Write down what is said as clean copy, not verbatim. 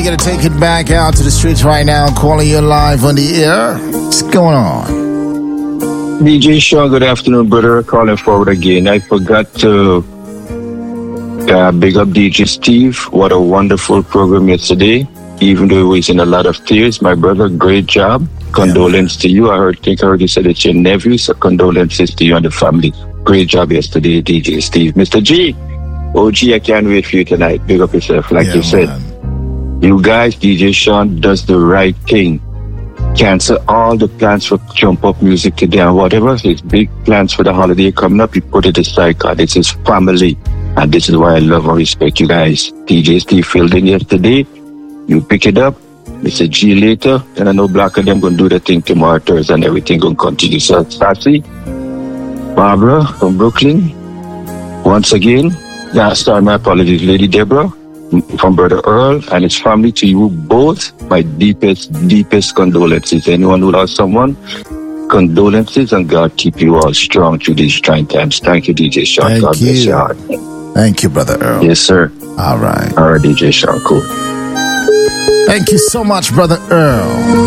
going to take it back out to the streets right now, calling you live on the air. What's going on? DJ Sean, good afternoon, brother. Calling forward again. I forgot to big up DJ Steve. What a wonderful program yesterday. Even though he was in a lot of tears, my brother, great job. Condolence to you. I think I heard you said it's your nephew, so condolences to you and the family. Great job yesterday, DJ Steve. Mr. G, OG, I can't wait for you tonight. Big up yourself, like you said. Man. You guys, DJ Sean does the right thing. Cancel all the plans for Jump Up Music today and whatever his big plans for the holiday coming up, he put it aside because it's his family. And this is why I love and respect you guys. DJ Steve filled in yesterday. You pick it up. Mr. G later. And I know Black and them going to do the thing tomorrow, Thursday, and everything going to continue. So, Sassy, Barbara from Brooklyn. Once again, my apologies, Lady Deborah from Brother Earl and his family, to you both, my deepest condolences. Anyone who lost someone, condolences, and God keep you all strong through these trying times. Thank you, DJ Sean. God bless your heart. Thank you, Brother Earl. Yes, sir. All right, DJ Sean. Cool. Thank you so much, Brother Earl.